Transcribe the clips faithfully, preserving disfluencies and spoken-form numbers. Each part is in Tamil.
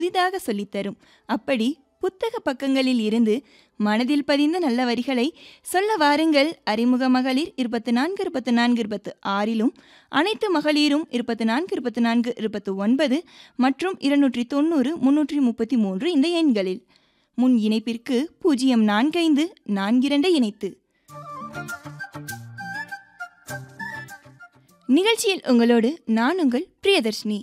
புதிதாக சொல்லித்தரும். அப்படி புத்தக பக்கங்களில் இருந்து மனதில் பதிந்த நல்ல வரிகளை சொல்ல வாருங்கள். அறிமுக மகளிர் இருபத்தி நான்கு இருபத்தி நான்கு இருபத்தி ஆறிலும் அனைத்து மகளிரும் இருபத்தி நான்கு இருபத்தி நான்கு இருபத்தி ஒன்பது மற்றும் இருநூற்றி தொண்ணூறு முன்னூற்றி முப்பத்தி மூன்று இந்த எண்களில். முன் இணைப்பிற்கு பூஜ்ஜியம் நான்கைந்து நான்கிரண்டை இணைத்து. நிகழ்ச்சியில் உங்களோடு நான் உங்கள் பிரியதர்ஷினி.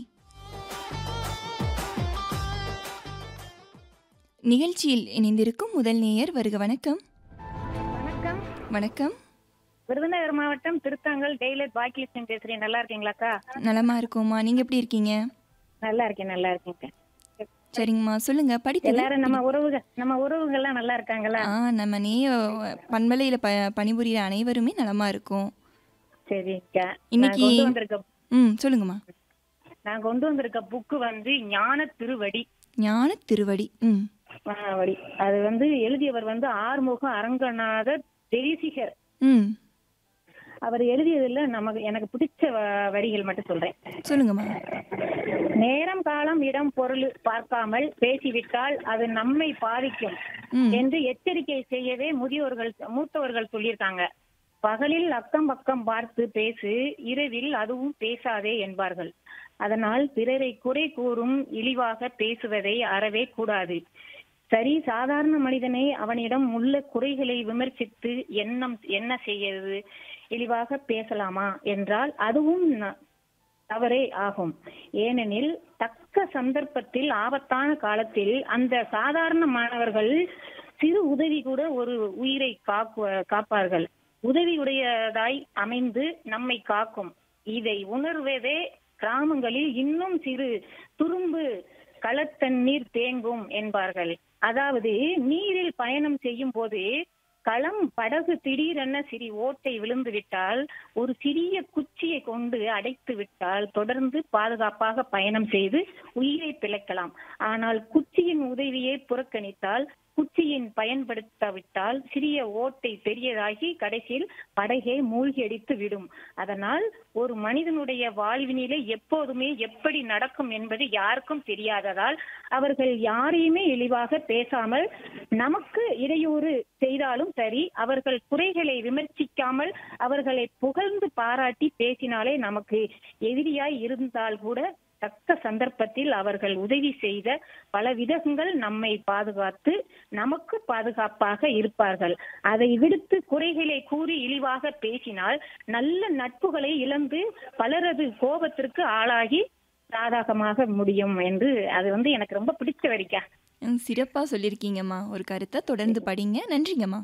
நிகழ்ச்சியில் இணைந்திருக்கும் முதல் நேயர் வருக. வணக்கம். வணக்கம். வணக்கம். விருதுநகர் மாவட்டம் திருத்தாங்கல் டெய்லர் பாக்கியலட்சுமி பேசுறேன். நல்லா இருக்கீங்களாக்கா? நலமா இருக்கோம்மா, நீங்க எப்படி இருக்கீங்க? நல்லா இருக்கேன் நல்லா இருக்கேன். சரிங்கம்மா, சொல்லுங்க. படித்தது எல்லாரும் நம்ம உறவுகள் நம்ம உறவுகள்லாம் நல்லா இருக்காங்களா? ஆ நம்ம நேய பண்பலையில ப பணிபுரியிற அனைவருமே நலமா இருக்கும். சரிக்கா. இன்னைக்கு கொண்டு வந்திருக்க ம் சொல்லுங்கம்மா. நான் கொண்டு வந்திருக்க புக்கு வந்து ஞான திருவடி. ஞான திருவடி. ம் வடி அது வந்து எழுதியவர் வந்து ஆறுமுக அரங்கநாதர் தேசிகர். ம் அவர் எழுதியதுல நமக்கு எனக்கு பிடிச்ச வ- வரிகள் மட்டும் சொல்றேன். சொல்லுங்கம்மா. நேரம் காலம் இடம் பொருள் பார்க்காமல் பேசிவிட்டால் அது நம்மை பாதிக்கும் ம் என்று எச்சரிக்கை செய்யவே முதியோர்கள் மூத்தவர்கள் சொல்லியிருக்காங்க. பகலில் அக்கம் பக்கம் பார்த்து பேசு, இரவில் அதுவும் பேசாதே என்பார்கள். அதனால் பிறரை குறை கூறும் இழிவாக பேசுவதை அறவே கூடாது. சரி, சாதாரண மனிதனை அவனிடம் உள்ள குறைகளை விமர்சித்து எண்ணம் என்ன செய்யறது, இழிவாக பேசலாமா என்றால் அதுவும் ந- தவறே ஆகும். ஏனெனில் தக்க சந்தர்ப்பத்தில் ஆபத்தான காலத்தில் அந்த சாதாரண மாணவர்கள் சிறு உதவி கூட ஒரு உயிரை காப்பு காப்பார்கள். உதவியுடையதாய் அமைந்து நம்மை காக்கும். இதை உணர்வதே கிராமங்களில் இன்னும் சிறு துரும்பு களத்தண்ணீர் தேங்கும் என்பார்கள். அதாவது நீரில் பயணம் செய்யும் போது களம் படகு திடீரென சிறி ஓட்டை விழுந்து விட்டால் ஒரு சிறிய குச்சியை கொண்டு அடைத்து விட்டால் தொடர்ந்து பாதுகாப்பாக பயணம் செய்து உயிரை பிழைக்கலாம். ஆனால் குச்சியின் உதவியை புறக்கணித்தால், குச்சியின் பயன்படுத்தாவிட்டால் சிறிய ஓட்டை பெரியதாகி கடைசியில் படகை மூழ்கியடித்து விடும். அதனால் ஒரு மனிதனுடைய வாழ்வினிலே எப்போதுமே எப்படி நடக்கும் என்பது யாருக்கும் தெரியாததால் அவர்கள் யாரையுமே இழிவாக பேசாமல், நமக்கு இடையூறு செய்தாலும் சரி அவர்கள் குறைகளை விமர்சிக்காமல் அவர்களை புகழ்ந்து பாராட்டி பேசினாலே நமக்கு எதிரியாய் இருந்தால் கூட தக்க சந்தர்ப்பத்தில் அவர்கள் உதவி செய்த பல விதங்கள் நம்மை பாதுகாத்து நமக்கு பாதுகாப்பாக இருப்பார்கள். அதை விடுத்து குறைகளை கூறி இழிவாக பேசினால் நல்ல நட்புகளை இழந்து பலரது கோபத்திற்கு ஆளாகி சாதகமாக முடியும் என்று அது வந்து எனக்கு ரொம்ப பிடிச்ச வரிக்கா. ம், சிறப்பா சொல்லியிருக்கீங்கம்மா. ஒரு கருத்தை தொடர்ந்து படிங்க. நன்றிங்கம்மா.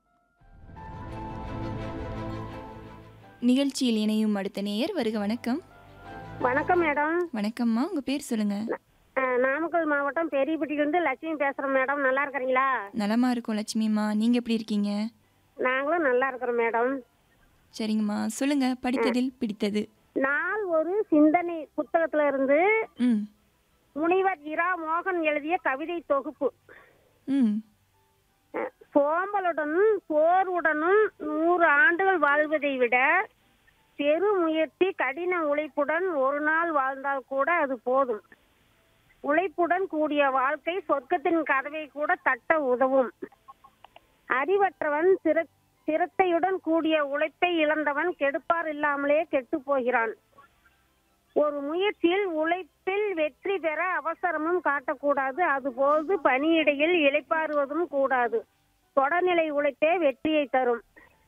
நிகழ்ச்சியில் இணையும் அடுத்த நேயர் வருக. வணக்கம். வணக்கம் மேடம். வணக்கம்மா, உங்க பேர் சொல்லுங்க. அஹ், நாமக்கல் மாவட்டம் பெரியப்பட்டியிலிருந்து லட்சுமி பேசுறோம் மேடம். நல்லா இருக்கிறீங்களா? நலமா இருக்கும் லட்சுமிம்மா, நீங்க எப்படி இருக்கீங்க? நாங்களும் நல்லா இருக்கிறோம் மேடம். சரிங்கம்மா, சொல்லுங்க. படித்ததில் பிடித்தது. நாள் ஒரு சிந்தனை புத்தகத்துல இருந்து ம் முனிவர் இரா மோகன் எழுதிய கவிதை தொகுப்பு. ம் அஹ், சோம்பலுடனும் சோர்வுடனும் நூறு ஆண்டுகள் வாழ்வதை விட பெருமுயற்சி கடின உழைப்புடன் ஒரு நாள் வாழ்ந்தால் கூட அது போதும். உழைப்புடன் கூடிய வாழ்க்கை சொர்க்கத்தின் கதவை கூட தட்ட உதவும். அறிவற்றவன் சிர சிரத்தையுடன் கூடிய உழைப்பை இழந்தவன் கெடுப்பார் இல்லாமலே கெட்டு போகிறான். ஒரு முயற்சியில் உழைப்பில் வெற்றி பெற அவசரமும் காட்டக்கூடாது. அதுபோது பணியிடையில் இளைப்பாறுவதும் கூடாது. தொடர்நிலை உழைப்பே வெற்றியை தரும்.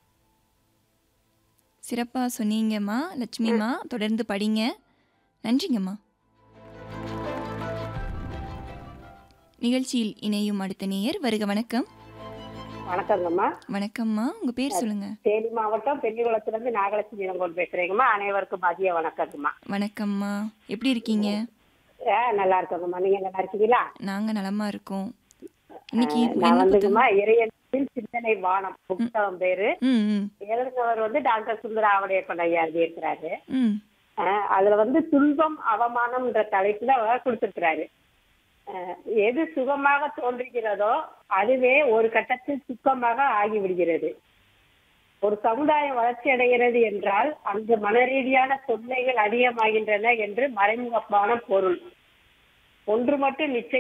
சிறப்பா சொன்னீங்கம்மா லட்சுமிம்மா. தொடர்ந்து படிங்க. நன்றிங்கம்மா. நிகழ்ச்சியில் இணையும் அடுத்த நேயர் வருக. வணக்கம். வணக்கங்கம்மா. வணக்கம்மா, உங்க பேர் சொல்லுங்க. தேனி மாவட்டம் பெரியகுளத்துல இருந்து நாகலட்சுமி இளங்கோன் பேசுறேங்கம்மா. அனைவருக்கும் மதிய வணக்கங்கம்மா. வணக்கம்மா, எப்படி இருக்கீங்க? ஆ, நல்லா இருக்கோங்கம்மா. நீங்க நல்லா இருக்கீங்களா? நாங்க நலமா இருக்கோம். இன்னைக்கு நான் என்ன வந்துங்கம்மா புத்தகம்? இறையனின் சிந்தனை வானம் புத்தகம் பேரு. ம் ம் எழுதினவர் வந்து டாக்டர் சுந்தர ஆவடையப்பன் ஐயா எழுதியிருக்கிறாரு. ம் ஆஹ் அதுல வந்து துன்பம் அவமானம்ன்ற தலைப்புல அவர் கொடுத்திருக்கிறாரு. ஆஹ் எது சுகமாக தோன்றுகிறதோ அதுவே ஒரு கட்டத்தில் சுக்கமாக ஆகிவிடுகிறது. ஒரு சமுதாயம் வளர்ச்சி அடைகிறது என்றால் அங்கு மனரீதியான தொல்லைகள் அதிகமாகின்றன என்று மறைமுகமான பொருள். ஒன்று மட்டும் நிச்சயம்